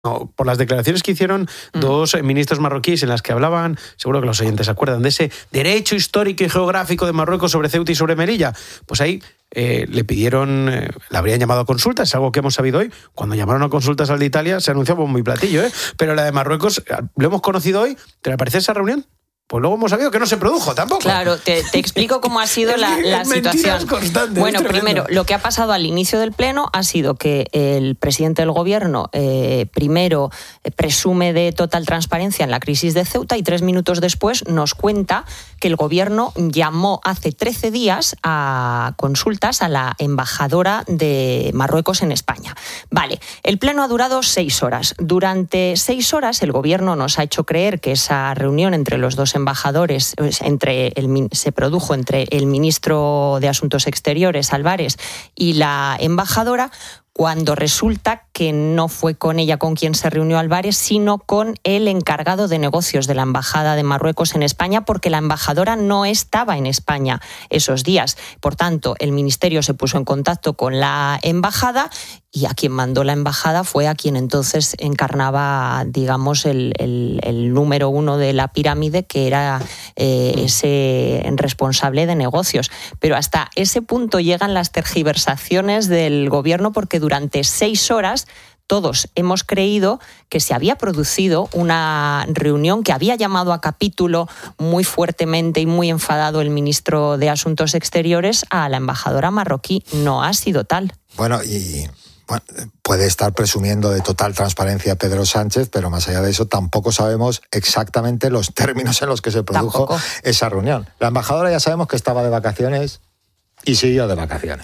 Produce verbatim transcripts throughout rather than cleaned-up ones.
No, por las declaraciones que hicieron mm. dos ministros marroquíes en las que hablaban, seguro que los oyentes se acuerdan, de ese derecho histórico y geográfico de Marruecos sobre Ceuta y sobre Melilla, pues ahí eh, le pidieron, eh, le habrían llamado a consultas, es algo que hemos sabido hoy. Cuando llamaron a consultas al de Italia se anunció como muy platillo, ¿eh? Pero la de Marruecos, lo hemos conocido hoy. ¿Te le parece esa reunión? Pues luego hemos sabido que no se produjo tampoco. Claro, te, te explico cómo ha sido la, la situación. Bueno, primero, lo que ha pasado al inicio del pleno ha sido que el presidente del gobierno eh, primero eh, presume de total transparencia en la crisis de Ceuta y tres minutos después nos cuenta que el gobierno llamó hace trece días a consultas a la embajadora de Marruecos en España. Vale, el pleno ha durado seis horas. Durante seis horas el gobierno nos ha hecho creer que esa reunión entre los dos embajadores entre el, se produjo entre el ministro de Asuntos Exteriores, Álvarez, y la embajadora, cuando resulta que no fue con ella con quien se reunió Álvarez, sino con el encargado de negocios de la Embajada de Marruecos en España, porque la embajadora no estaba en España esos días. Por tanto, el ministerio se puso en contacto con la embajada y a quien mandó la embajada fue a quien entonces encarnaba, digamos, el, el, el número uno de la pirámide, que era eh, ese responsable de negocios. Pero hasta ese punto llegan las tergiversaciones del gobierno, porque durante seis horas todos hemos creído que se había producido una reunión que había llamado a capítulo muy fuertemente y muy enfadado el ministro de Asuntos Exteriores a la embajadora marroquí. No ha sido tal. Bueno, y bueno, puede estar presumiendo de total transparencia Pedro Sánchez, pero más allá de eso tampoco sabemos exactamente los términos en los que se produjo tampoco esa reunión. La embajadora ya sabemos que estaba de vacaciones y siguió de vacaciones.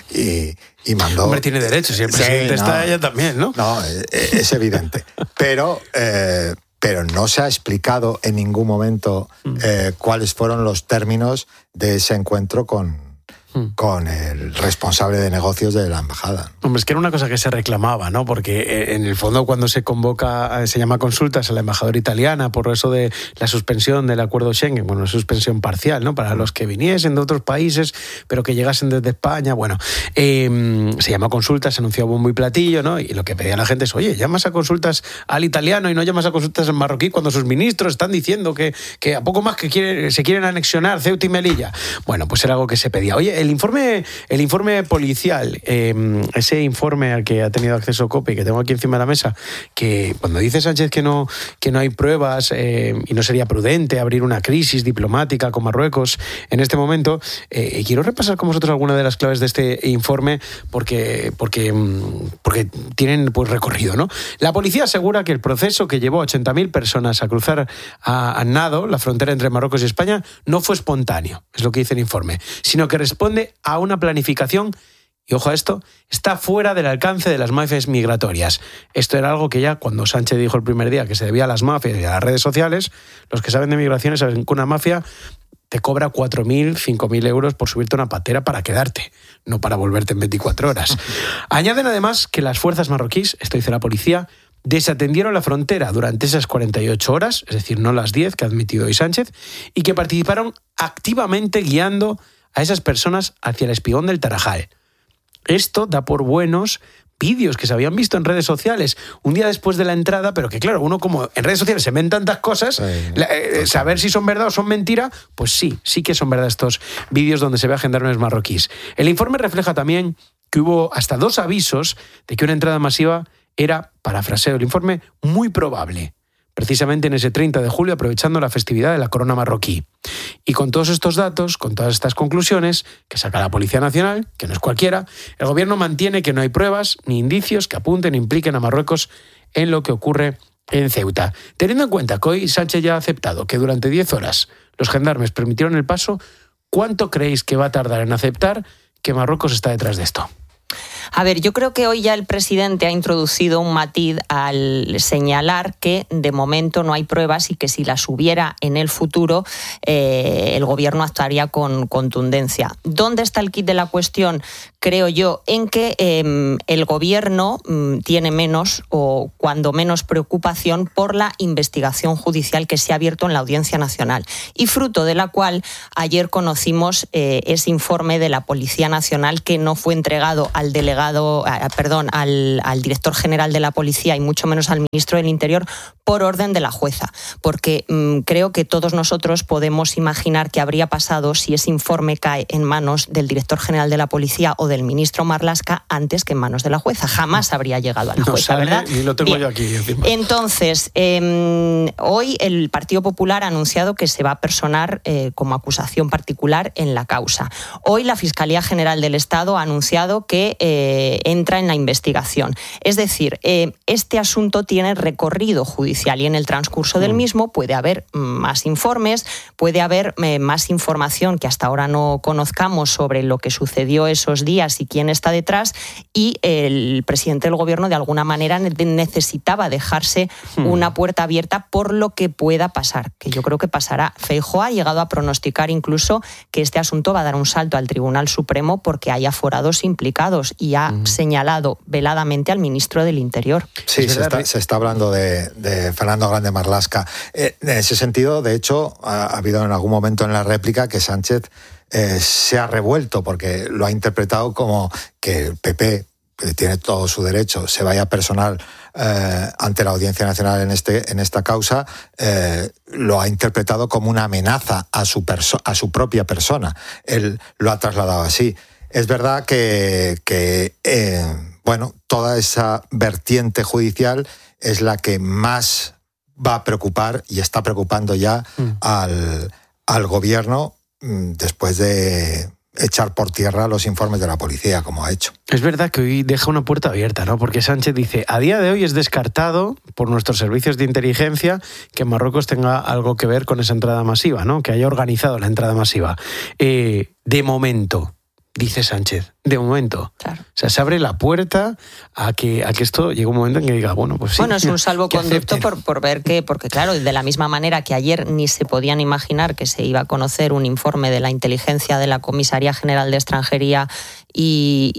Y, y mandó... Hombre, tiene derecho, si el presidente sí, no, está, ella también, ¿no? No, es, es evidente. Pero, eh, pero no se ha explicado en ningún momento eh, cuáles fueron los términos de ese encuentro con... con el responsable de negocios de la embajada. Hombre, es que era una cosa que se reclamaba, ¿no? Porque en el fondo cuando se convoca, se llama consultas a la embajadora italiana por eso de la suspensión del acuerdo Schengen, bueno, suspensión parcial, ¿no? Para los que viniesen de otros países, pero que llegasen desde España, bueno, eh, se llama consultas, se anunció bombo y platillo, ¿no? Y lo que pedía la gente es, oye, llamas a consultas al italiano y no llamas a consultas al marroquí cuando sus ministros están diciendo que, que a poco más que quiere, se quieren anexionar Ceuta y Melilla. Bueno, pues era algo que se pedía. Oye, el informe, el informe policial, eh, ese informe al que ha tenido acceso COPE y que tengo aquí encima de la mesa, que cuando dice Sánchez que no, que no hay pruebas eh, y no sería prudente abrir una crisis diplomática con Marruecos en este momento, eh, quiero repasar con vosotros algunas de las claves de este informe porque, porque, porque tienen pues recorrido, ¿no? La policía asegura que el proceso que llevó a ochenta mil personas a cruzar a, a nado la frontera entre Marruecos y España no fue espontáneo, es lo que dice el informe, sino que responde a una planificación, y ojo a esto, está fuera del alcance de las mafias migratorias. Esto era algo que ya cuando Sánchez dijo el primer día que se debía a las mafias y a las redes sociales, los que saben de migraciones saben que una mafia te cobra cuatro mil, cinco mil euros por subirte a una patera para quedarte, no para volverte en veinticuatro horas. Añaden además que las fuerzas marroquíes, esto dice la policía, desatendieron la frontera durante esas cuarenta y ocho horas, es decir, no las diez que ha admitido hoy Sánchez, y que participaron activamente guiando a esas personas hacia el espigón del Tarajal. Esto da por buenos vídeos que se habían visto en redes sociales un día después de la entrada, pero que claro, uno como en redes sociales se ven tantas cosas, sí, la, eh, saber si son verdad o son mentira, pues sí, sí que son verdad estos vídeos donde se ve a gendarmes marroquíes. El informe refleja también que hubo hasta dos avisos de que una entrada masiva era, parafraseo el informe, muy probable, precisamente en ese treinta de julio, aprovechando la festividad de la corona marroquí. Y con todos estos datos, con todas estas conclusiones que saca la Policía Nacional, que no es cualquiera, el gobierno mantiene que no hay pruebas ni indicios que apunten e impliquen a Marruecos en lo que ocurre en Ceuta. Teniendo en cuenta que hoy Sánchez ya ha aceptado que durante diez horas los gendarmes permitieron el paso, ¿cuánto creéis que va a tardar en aceptar que Marruecos está detrás de esto? A ver, yo creo que hoy ya el presidente ha introducido un matiz al señalar que de momento no hay pruebas y que si las hubiera en el futuro eh, el gobierno actuaría con contundencia. ¿Dónde está el quid de la cuestión? Creo yo en que eh, el gobierno eh, tiene menos o cuando menos preocupación por la investigación judicial que se ha abierto en la Audiencia Nacional y fruto de la cual ayer conocimos eh, ese informe de la Policía Nacional que no fue entregado al delegado, a, perdón, al, al director general de la policía y mucho menos al ministro del Interior por orden de la jueza, porque mmm, creo que todos nosotros podemos imaginar qué habría pasado si ese informe cae en manos del director general de la policía o del ministro Marlaska antes que en manos de la jueza. Jamás habría llegado a la no jueza, sale, ¿verdad? Y lo tengo Bien. yo aquí encima. Entonces, eh, hoy el Partido Popular ha anunciado que se va a personar eh, como acusación particular en la causa. Hoy la Fiscalía General del Estado ha anunciado que eh, entra en la investigación. Es decir, eh, este asunto tiene recorrido judicial y en el transcurso del mismo puede haber más informes, puede haber eh, más información que hasta ahora no conozcamos sobre lo que sucedió esos días y quién está detrás, y el presidente del gobierno de alguna manera necesitaba dejarse hmm. una puerta abierta por lo que pueda pasar, que yo creo que pasará. Feijóo ha llegado a pronosticar incluso que este asunto va a dar un salto al Tribunal Supremo porque hay aforados implicados y ha hmm. señalado veladamente al ministro del Interior. Sí, se está, se está hablando de, de Fernando Grande Marlaska. Eh, en ese sentido, de hecho, ha, ha habido en algún momento en la réplica que Sánchez eh, se ha revuelto porque lo ha interpretado como que el P P, que tiene todo su derecho, se vaya personal eh, ante la Audiencia Nacional en, este, en esta causa, eh, lo ha interpretado como una amenaza a su, perso- a su propia persona. Él lo ha trasladado así. Es verdad que, que eh, bueno, toda esa vertiente judicial es la que más va a preocupar y está preocupando ya mm. al, al gobierno después de echar por tierra los informes de la policía, como ha hecho. Es verdad que hoy deja una puerta abierta, ¿no? Porque Sánchez dice, a día de hoy es descartado por nuestros servicios de inteligencia que Marruecos tenga algo que ver con esa entrada masiva, ¿no? Que haya organizado la entrada masiva. Eh, de momento, dice Sánchez, de momento. Claro. O sea, se abre la puerta a que, a que esto llegue un momento en que diga, bueno, pues sí. Bueno, es un salvoconducto por, por ver que, porque claro, de la misma manera que ayer ni se podían imaginar que se iba a conocer un informe de la inteligencia de la Comisaría General de Extranjería y,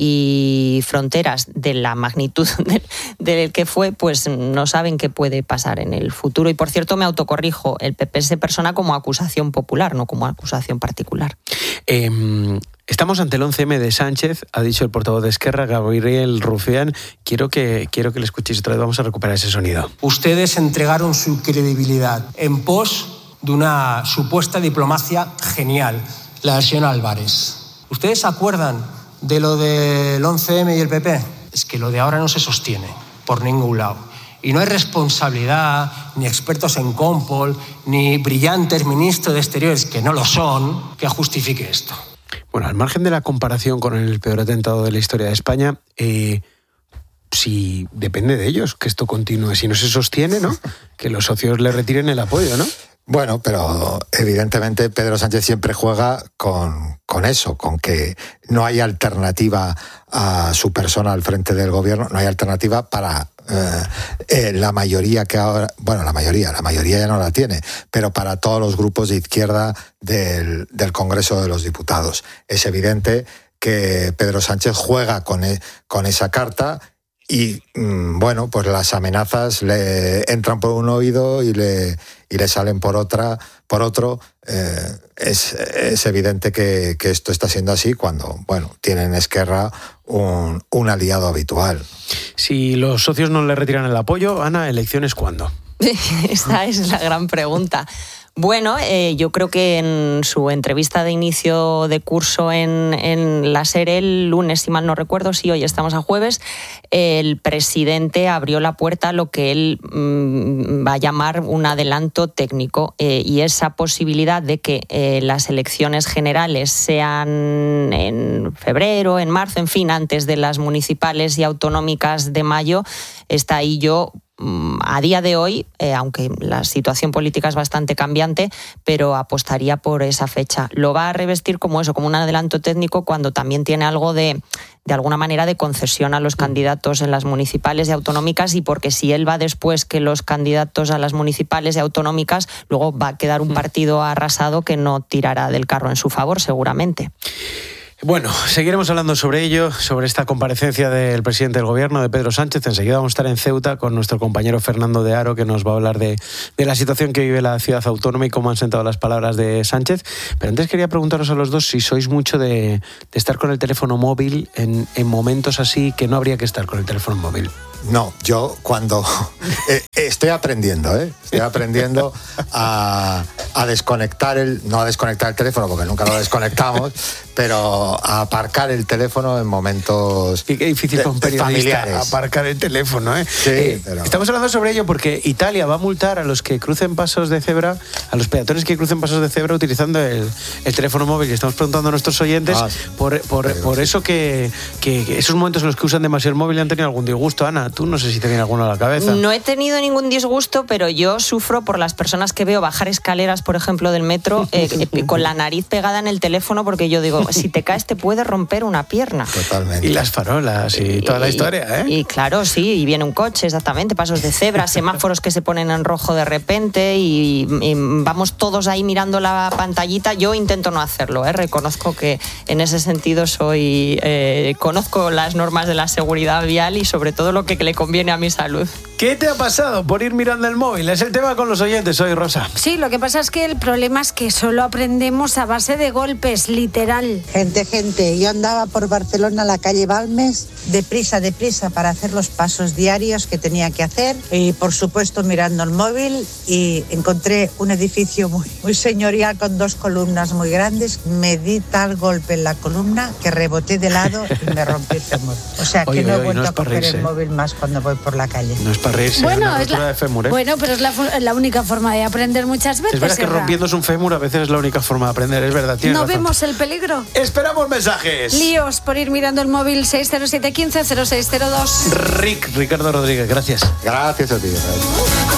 y Fronteras de la magnitud del de que fue, pues no saben qué puede pasar en el futuro. Y por cierto, me autocorrijo, el P P se persona como acusación popular, no como acusación particular. Eh, estamos ante el once eme de Sánchez, ha dicho el portavoz de Esquerra, Gabriel Rufián. Quiero que, quiero que le escuchéis otra vez, vamos a recuperar ese sonido. Ustedes entregaron su credibilidad en pos de una supuesta diplomacia genial, la del señor Álvarez. ¿Ustedes se acuerdan de lo del once eme y el P P? Es que lo de ahora no se sostiene por ningún lado. Y no hay responsabilidad, ni expertos en Compol, ni brillantes ministros de Exteriores, que no lo son, que justifique esto. Bueno, al margen de la comparación con el peor atentado de la historia de España, eh, si depende de ellos que esto continúe, si no se sostiene, ¿no? Que los socios le retiren el apoyo, ¿no? Bueno, pero evidentemente Pedro Sánchez siempre juega con, con eso, con que no hay alternativa a su persona al frente del gobierno, no hay alternativa para eh, eh, la mayoría que ahora, bueno, la mayoría, la mayoría ya no la tiene, pero para todos los grupos de izquierda del, del Congreso de los Diputados. Es evidente que Pedro Sánchez juega con, con esa carta. Y, bueno, pues las amenazas le entran por un oído y le, y le salen por otra, por otro. Eh, es, es evidente que, que esto está siendo así cuando, bueno, tienen Esquerra un, un aliado habitual. Si los socios no le retiran el apoyo, Ana, ¿elecciones cuándo? Esa es la gran pregunta. Bueno, eh, yo creo que en su entrevista de inicio de curso en, en la SER, el lunes, si mal no recuerdo, sí, hoy estamos a jueves, el presidente abrió la puerta a lo que él mmm, va a llamar un adelanto técnico eh, y esa posibilidad de que eh, las elecciones generales sean en febrero, en marzo, en fin, antes de las municipales y autonómicas de mayo, está ahí yo. A día de hoy, eh, aunque la situación política es bastante cambiante, pero apostaría por esa fecha. Lo va a revestir como eso, como un adelanto técnico, cuando también tiene algo de, de alguna manera, de concesión a los candidatos en las municipales y autonómicas, y porque si él va después que los candidatos a las municipales y autonómicas, luego va a quedar un partido arrasado que no tirará del carro en su favor, seguramente. Bueno, seguiremos hablando sobre ello, sobre esta comparecencia del presidente del gobierno, de Pedro Sánchez. Enseguida vamos a estar en Ceuta con nuestro compañero Fernando de Haro, que nos va a hablar de, de la situación que vive la ciudad autónoma y cómo han sentado las palabras de Sánchez. Pero antes quería preguntaros a los dos si sois mucho de, de estar con el teléfono móvil en, en momentos así que no habría que estar con el teléfono móvil. No, yo cuando... Eh, estoy aprendiendo, ¿eh? Estoy aprendiendo a, a desconectar el... No a desconectar el teléfono, porque nunca lo desconectamos, pero a aparcar el teléfono en momentos y qué difícil con familiares. Aparcar el teléfono, ¿eh? Sí, eh, pero... Estamos hablando sobre ello porque Italia va a multar a los que crucen pasos de cebra, a los peatones que crucen pasos de cebra utilizando el, el teléfono móvil. Y estamos preguntando a nuestros oyentes ah, por, por, por sí. eso que, que, que esos momentos en los que usan demasiado el móvil han tenido algún disgusto. Ana, tú no sé si te viene alguno a la cabeza. No he tenido ningún disgusto, pero yo sufro por las personas que veo bajar escaleras, por ejemplo, del metro, eh, eh, con la nariz pegada en el teléfono, porque yo digo, si te caes te puede romper una pierna. Totalmente. Y las farolas y, y toda la historia, ¿eh? Y, y claro, sí, y viene un coche, exactamente, pasos de cebra, semáforos que se ponen en rojo de repente y, y vamos todos ahí mirando la pantallita. Yo intento no hacerlo, ¿eh? Reconozco que en ese sentido soy eh, conozco las normas de la seguridad vial y sobre todo lo que le conviene a mi salud. ¿Qué te ha pasado por ir mirando el móvil? Es el tema con los oyentes hoy, Rosa. Sí, lo que pasa es que el problema es que solo aprendemos a base de golpes, literal. Gente, gente, yo andaba por Barcelona, la calle Balmes, deprisa, deprisa para hacer los pasos diarios que tenía que hacer y por supuesto mirando el móvil y encontré un edificio muy, muy señorial con dos columnas muy grandes. Me di tal golpe en la columna que reboté de lado y me rompí el fémur. O sea que oye, no he oye, vuelto no a coger reírse. El móvil más cuando voy por la calle. No es para reírse, bueno, es es la, de fémur, ¿eh? Bueno, pero es la, la única forma de aprender muchas veces. Es verdad que rompiéndose un fémur a veces es la única forma de aprender, es verdad. No razón. Vemos el peligro. Esperamos mensajes. Líos por ir mirando el móvil seis cero siete uno cinco cero seis cero dos. Rick, Ricardo Rodríguez, gracias. Gracias a ti. Gracias.